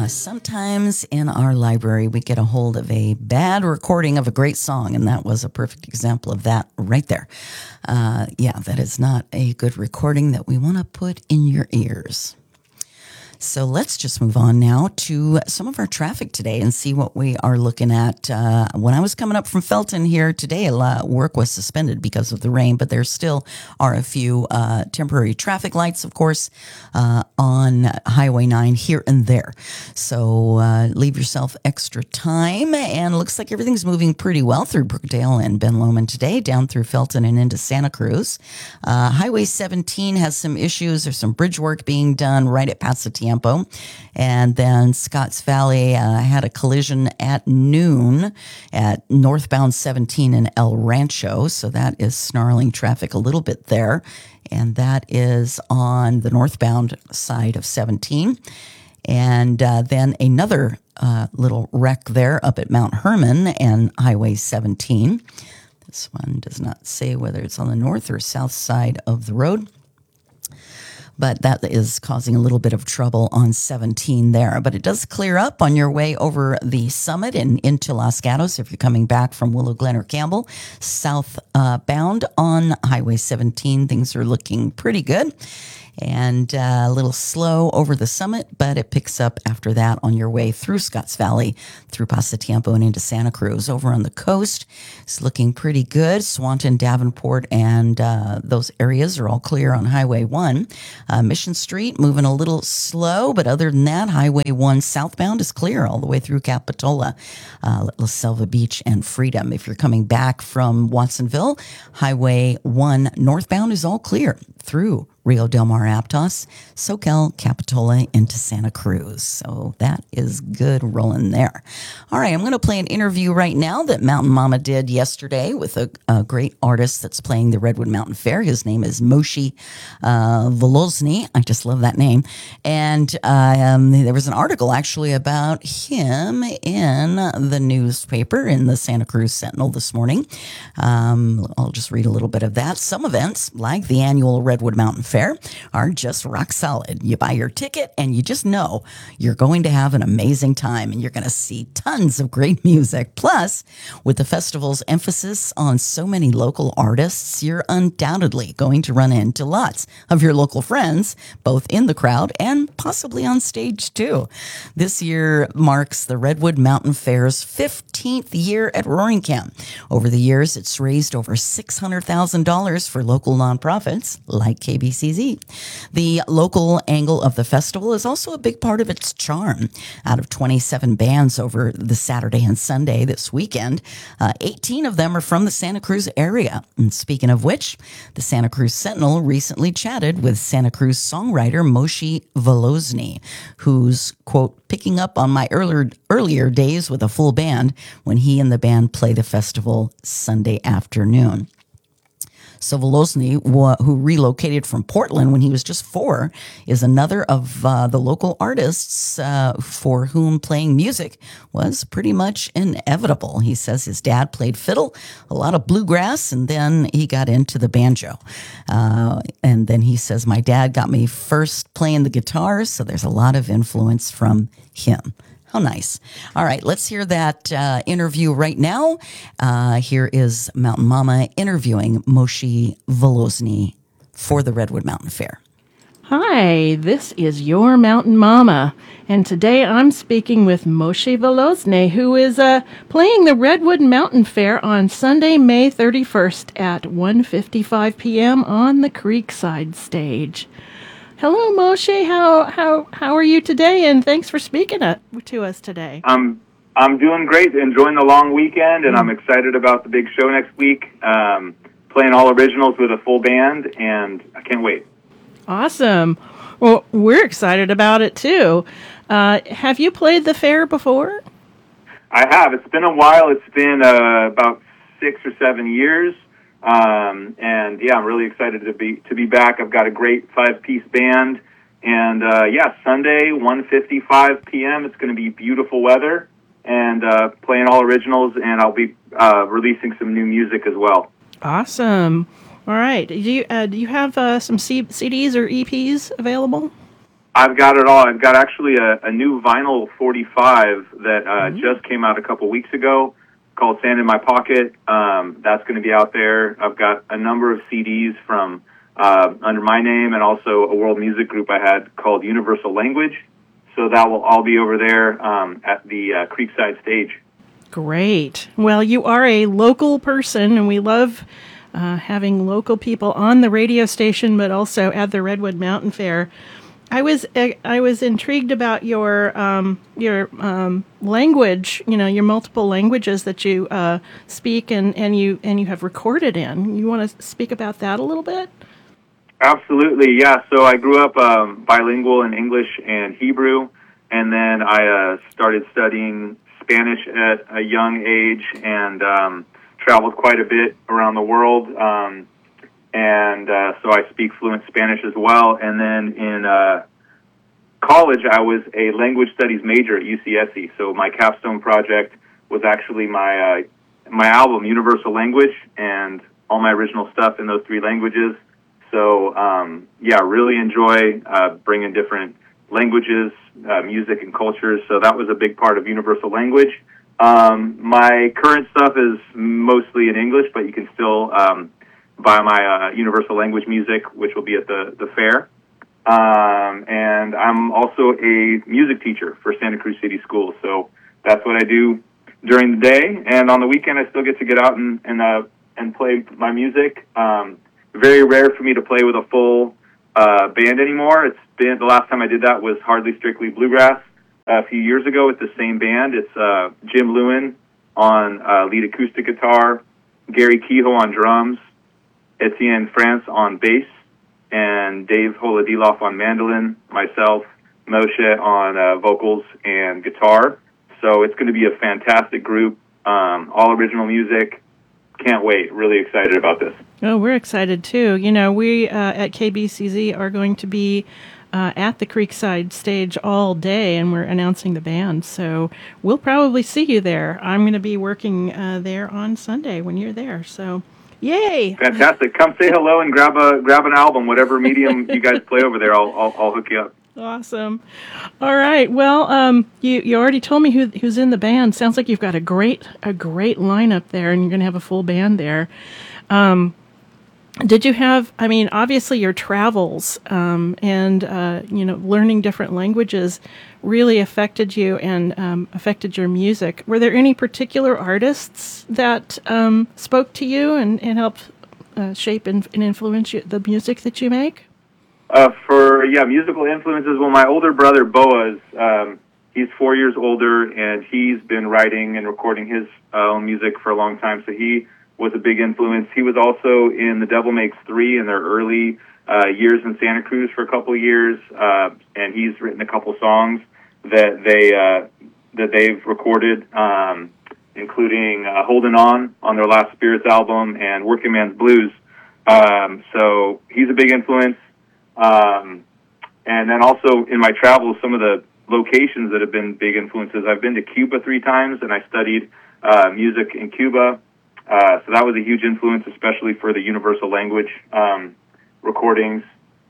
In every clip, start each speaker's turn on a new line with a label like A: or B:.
A: Sometimes in our library, we get a hold of a bad recording of a great song, and that was a perfect example of that right there. That is not a good recording that we want to put in your ears. So let's just move on now to some of our traffic today and see what we are looking at. When I was coming up from Felton here today, a lot of work was suspended because of the rain, but there still are a few temporary traffic lights, of course, on Highway 9 here and there. So leave yourself extra time, and it looks like everything's moving pretty well through Brookdale and Ben Lomond today, down through Felton and into Santa Cruz. Highway 17 has some issues. There's some bridge work being done right at Pasatiempo. And then Scotts Valley had a collision at noon at northbound 17 in El Rancho. So that is snarling traffic a little bit there. And that is on the northbound side of 17. And then another little wreck there up at Mount Herman and Highway 17. This one does not say whether it's on the north or south side of the road, but that is causing a little bit of trouble on 17 there. But it does clear up on your way over the summit and into Los Gatos if you're coming back from Willow Glen or Campbell. Southbound on Highway 17, things are looking pretty good. And a little slow over the summit, but it picks up after that on your way through Scotts Valley, through Pasatiempo and into Santa Cruz. Over on the coast, it's looking pretty good. Swanton, Davenport, and those areas are all clear on Highway 1. Mission Street moving a little slow, but other than that, Highway 1 southbound is clear all the way through Capitola, La Selva Beach, and Freedom. If you're coming back from Watsonville, Highway 1 northbound is all clear through Rio Del Mar, Aptos, Soquel, Capitola, into Santa Cruz. So that is good rolling there. All right, I'm going to play an interview right now that Mountain Mama did yesterday with a great artist that's playing the Redwood Mountain Fair. His name is Moshe Volozny. I just love that name. And there was an article actually about him in the newspaper, in the Santa Cruz Sentinel this morning. I'll just read a little bit of that. Some events, like the annual Redwood Mountain Fair, are just rock solid. You buy your ticket and you just know you're going to have an amazing time, and you're going to see tons of great music. Plus, with the festival's emphasis on so many local artists, you're undoubtedly going to run into lots of your local friends, both in the crowd and possibly on stage too. This year marks the Redwood Mountain Fair's 15th year at Roaring Camp. Over the years, it's raised over $600,000 for local nonprofits like KBCZ. The local angle of the festival is also a big part of its charm. Out of 27 bands over the Saturday and Sunday this weekend, 18 of them are from the Santa Cruz area. And speaking of which, the Santa Cruz Sentinel recently chatted with Santa Cruz songwriter Moshe Volozny, who's, quote, picking up on my earlier days with a full band when he and the band play the festival Sunday afternoon. So Volozny, who relocated from Portland when he was just 4, is another of the local artists for whom playing music was pretty much inevitable. He says his dad played fiddle, a lot of bluegrass, and then he got into the banjo. And then he says, my dad got me first playing the guitar, so there's a lot of influence from him. How nice. All right, let's hear that interview right now. Here is Mountain Mama interviewing Moshe Volozny for the Redwood Mountain Fair.
B: Hi, this is your Mountain Mama, and today I'm speaking with Moshe Volozny, who is playing the Redwood Mountain Fair on Sunday, May 31st at 1:55 p.m. on the Creekside stage. Hello, Moshe. How are you today? And thanks for speaking to us today.
C: I'm doing great, enjoying the long weekend, and I'm excited about the big show next week. Playing all originals with a full band, and I can't wait.
B: Awesome. Well, we're excited about it too. Have you played the fair before?
C: I have. It's been a while. It's been about 6 or 7 years. And yeah, I'm really excited to be back. I've got a great 5-piece band, and Sunday, 1:55 p.m. It's going to be beautiful weather, and playing all originals, and I'll be releasing some new music as well.
B: Awesome. All right. Do you have some CDs or EPs available?
C: I've got it all. I've got actually a new vinyl 45 that just came out a couple weeks ago called Sand in My Pocket. That's going to be out there. I've got a number of CDs from under my name and also a world music group I had called Universal Language. So that will all be over there at the Creekside stage.
B: Great. Well, you are a local person, and we love having local people on the radio station, but also at the Redwood Mountain Fair. I was intrigued about your language. You know, your multiple languages that you speak and you have recorded in. You want to speak about that a little bit?
C: Absolutely, yeah. So I grew up bilingual in English and Hebrew, and then I started studying Spanish at a young age and traveled quite a bit around the world. So I speak fluent Spanish as well. And then in college, I was a language studies major at UCSC. So my capstone project was actually my album, Universal Language, and all my original stuff in those 3 languages. So, really enjoy bringing different languages, music, and cultures. So that was a big part of Universal Language. My current stuff is mostly in English, but you can still buy my Universal Language music, which will be at the fair. And I'm also a music teacher for Santa Cruz City Schools. So that's what I do during the day. And on the weekend, I still get to get out and play my music. Very rare for me to play with a full band anymore. It's been the last time I did that was Hardly Strictly Bluegrass a few years ago with the same band. It's Jim Lewin on lead acoustic guitar, Gary Kehoe on drums, Etienne France on bass, and Dave Holodiloff on mandolin, myself, Moshe on vocals and guitar. So it's going to be a fantastic group, all original music. Can't wait. Really excited about this.
B: Oh, we're excited too. You know, we at KBCZ are going to be at the Creekside stage all day, and we're announcing the band. So we'll probably see you there. I'm going to be working there on Sunday when you're there. So, yay!
C: Fantastic. Come say hello and grab an album, whatever medium you guys play over there. I'll hook you up.
B: Awesome. All right. Well, you already told me who's in the band. Sounds like you've got a great lineup there, and you're going to have a full band there. Did you have? I mean, obviously your travels and learning different languages really affected you and affected your music. Were there any particular artists that spoke to you and helped shape and influence the music that you make?
C: Musical influences. Well, my older brother Boaz, he's 4 years older, and he's been writing and recording his own music for a long time. So he was a big influence. He was also in The Devil Makes Three in their early years in Santa Cruz for a couple of years, and he's written a couple songs that they've recorded, including "Holding On" their last Spirits album and "Working Man's Blues." So he's a big influence. And then also in my travels, some of the locations that have been big influences. I've been to Cuba 3 times, and I studied music in Cuba. So that was a huge influence, especially for the Universal Language recordings.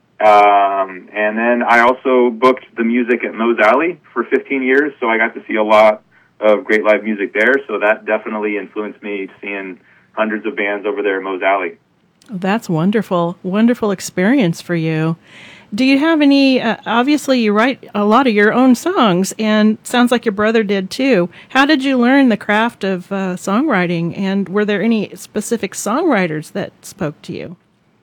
C: And then I also booked the music at Moe's Alley for 15 years, so I got to see a lot of great live music there. So that definitely influenced me, seeing hundreds of bands over there at Moe's Alley.
B: That's wonderful. Wonderful experience for you. Do you have any, obviously you write a lot of your own songs, and sounds like your brother did too. How did you learn the craft of songwriting, and were there any specific songwriters that spoke to you?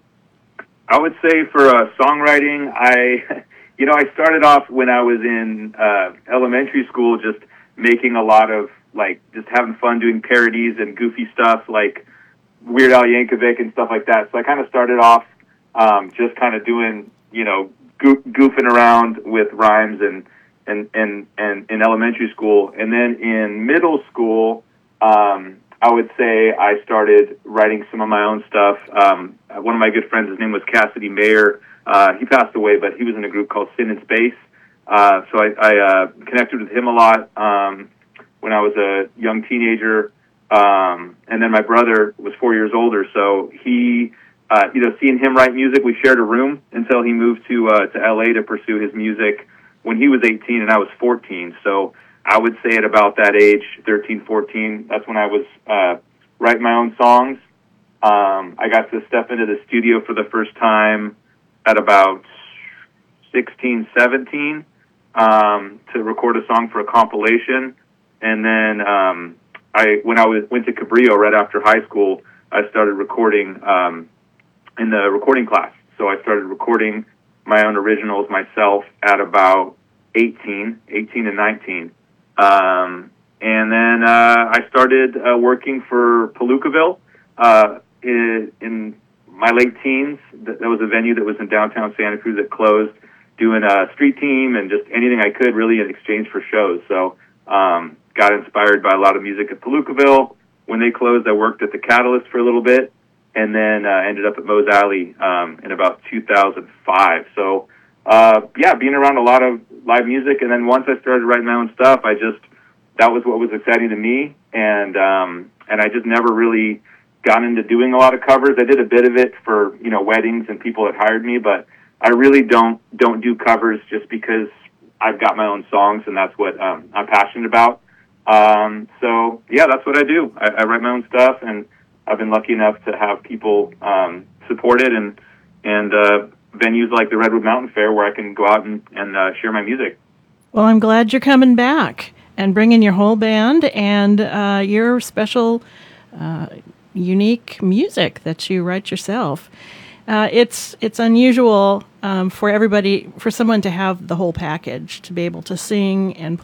C: I would say for songwriting, I started off when I was in elementary school, just making a lot of, just having fun doing parodies and goofy stuff, like Weird Al Yankovic and stuff like that. So I kind of started off just kind of doing, goofing around with rhymes and in elementary school. And then in middle school, I would say I started writing some of my own stuff. One of my good friends, his name was Cassidy Mayer. He passed away, but he was in a group called Sin in Space. So I connected with him a lot when I was a young teenager. And then my brother was 4 years older, so he seeing him write music. We shared a room until he moved to LA to pursue his music when he was 18 and I was 14. So I would say at about that age, 13, 14, that's when I was writing my own songs. I got to step into the studio for the first time at about 16, 17 to record a song for a compilation. And then when I went to Cabrillo right after high school, I started recording in the recording class. So I started recording my own originals myself at about 18 and 19. And then I started working for Palookaville in my late teens. That was a venue that was in downtown Santa Cruz that closed, doing a street team and just anything I could really in exchange for shows. So got inspired by a lot of music at Palookaville. When they closed, I worked at the Catalyst for a little bit, and then ended up at Moe's Alley in about 2005. So, being around a lot of live music, and then once I started writing my own stuff, that was what was exciting to me, and I just never really got into doing a lot of covers. I did a bit of it for weddings and people that hired me, but I really don't do covers just because I've got my own songs, and that's what I'm passionate about. So yeah, that's what I do. I write my own stuff, and I've been lucky enough to have people support it, and venues like the Redwood Mountain Fair where I can go out and share my music.
B: Well, I'm glad you're coming back and bringing your whole band and your special, unique music that you write yourself. It's unusual for someone to have the whole package, to be able to sing and